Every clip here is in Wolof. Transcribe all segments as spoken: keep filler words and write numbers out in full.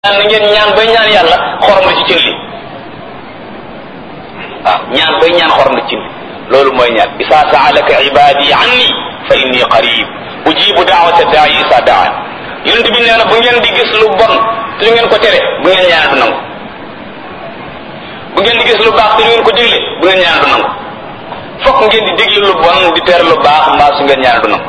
na ngeen ñaan bay ñaan yàlla xorom la ci cin li waaw ñaan bay ñaan xorom la ci cin li loolu mooy ñaan isa saalaka ibadi anni fa inni qarib ujibu daawata daai isa daan yonent bi nee na bu ngeen di gis lu bon te lu ngeen ko tere bu ngeen ñaan du nangu bu ngeen di gis lu baax te lu ngeen ko digle bu ngeen ñaan du nangu fokk ngeen di digle lu bon di tere lu baax mbaa su ngeen ñaan du nangu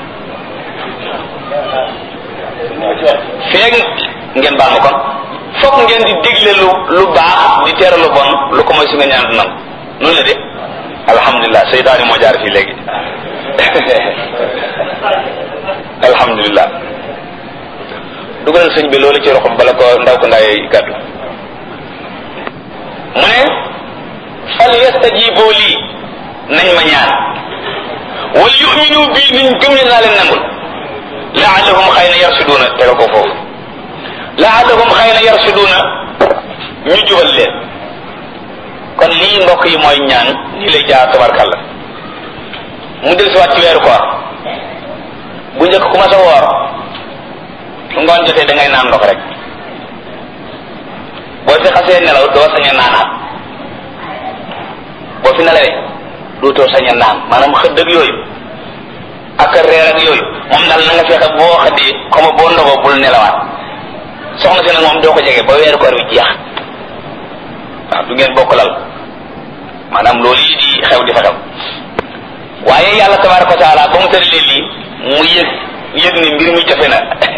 feeg ngeen baal ma kon fokk ngeen di digle lu lu baax di tere lu bon lu ko mooy su ngeen ñaan du nangu noonu la de alhamdulilah seytaani moo jaar fii léegi alhamdulilah dugalal sëñ bi loolu ci roxam bala ko ndaw ko ndaay gàddu mu ne fal yastajibu lii nañ ma ñaan wal yuminu bii niñ gëm ne naa leen nangul laallahum xëy na yarsuduuna tega ko foofu laallahum xëy na yarsuduuna ñu jubal leen kon lii mbokk yi mooy ñaan nii lay jaar tabarkàlla mu del siwaat ci weeru koor bu njëkk ku ma sa woor su ngoon jotee da ngay naan ndox rek boo fi xasee nelaw doo sañ a naanaat boo fi nelawee dootoo sañ a naan maanaam xëdd ak yooyu ak reer ak yooyu moom daal na nga fexe boo xëddee comme boo ndogoo bul nelawaat soxna si nag moom doo ko jege ba weeru koor bi jeex waaw du ngeen bokk lal maanaam loolu yi di xew di fa xew waaye yàlla tabaraka wa taala ba mu tëralee lii mu yëg yëg ni mbir mi jafe na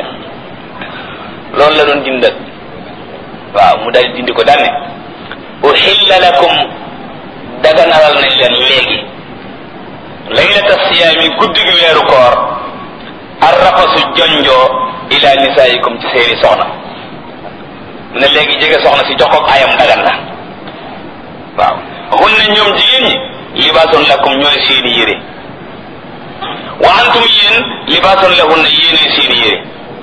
loolu la doon dindal waaw mu daal dindi ko daal ne uhilla lakum daganalal nañ leen léegi laylata siyaami guddi gi weeru koor arrafasu jonjoo ila nisaayikum ci seeni soxna mu ne léegi jege soxna si jox ko ayam dagan na waaw hunna ñoom jigéen ñi libaasun lakum ñooy seeni yére wa antum yéen libaasun lahunna yéenee seeni yére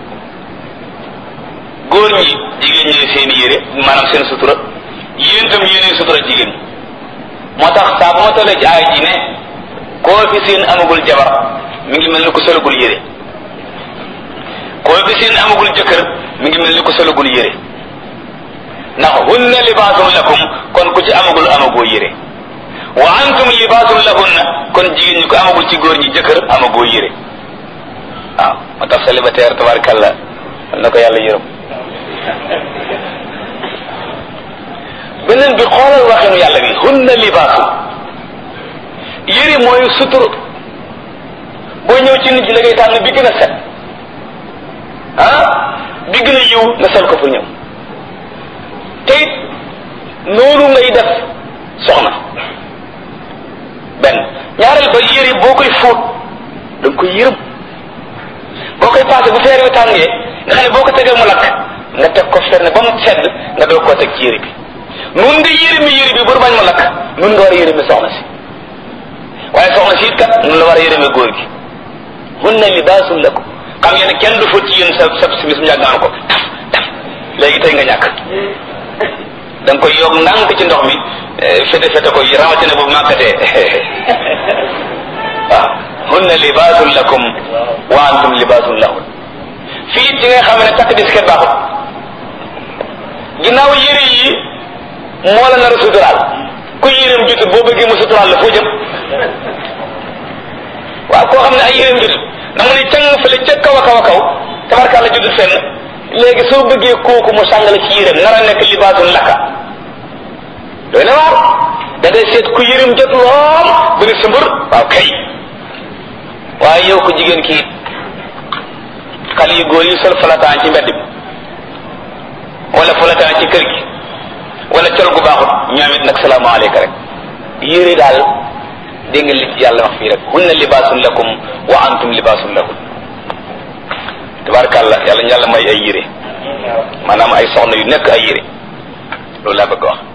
góor ñi jigéen ñi seeni yére maanaam seen sutura yéen tam yéenee sutura jigéen ñi moo tax saa bu ma tollee ci aay ji ne koo fi seen amagul jabar mi ngi mel ni ko solagul yére koo fi seen amagul jëkkër mi ngi mel ni ko solagul yére ndax hunna libaasun lakum kon ku ci amagul amagoo yére wa antum libaasun lahunna kon jigéen ñi ko amagul ci góor ñi jëkkër amagoo yére waaw moo tax célibataire tabarkalla na ko yàlla yërëm beneen bi xoolal waxinu yàlla bi hunna libaasun yére mooy sutur boo ñëw ci nit ñi la ngay tànn bi gën a set ah bi gën a yiw nga sol ko pour ñëw te it noonu ngay def soxna benn ñaareel ba yére boo koy fóot da nga koy yërëm boo koy passé bu feer wi tàngee nga xam ne boo ko tegee mu lakk nga teg ko fenn ba mu sedd nga doog koo teg ci yére bi nun nga yërëmi yére bi bur bañ mu lakk nun nga war a yërëmi soxna si waaye soxna si it kat nun la war a yërëmi góor gi hunna libaasun lakum xam ngeen ne kenn du fóot ci yéen sa sa simis mu njàgg naan ko taf taf léegi tey nga ñàkk da nga koy yokk ndànk ci ndox mi fete fete ko rawatina bu màkkatee waaw hunna libaasun lakum wa antum libaasun lahun fii ci nga xam ne takk disket baaxut ginnaaw yére yi moo la nar a suturaal ku yéreem jutut boo bëggee mu suturaal la foo jëm waaw koo xam ne ay yéreem jutut na mu ne càng fële ca kaw a kaw a kaw tabarkaala jutut fenn léegi soo bëggee kooku mu sàngale ci yéreem nar a nekk libaasun laka doy na waar da day seet ku yërim jot lool bu ne sëmbër waaw kay waaye yow ko jigéen kii xale yu góor yi sol falataan ci mbedd bi wala falataan ci kër gi wala col gu baaxut ñoom it nag salaamaaleyka rek yére daal dégg nga li ci yàlla wax fii rek hunna libaasun lakum wa antum libaasun lahun tabaarkàlla yàlla ñu yàlla may ay yére maanaam ay soxna yu nekk ay yére loolu laa bëgg wax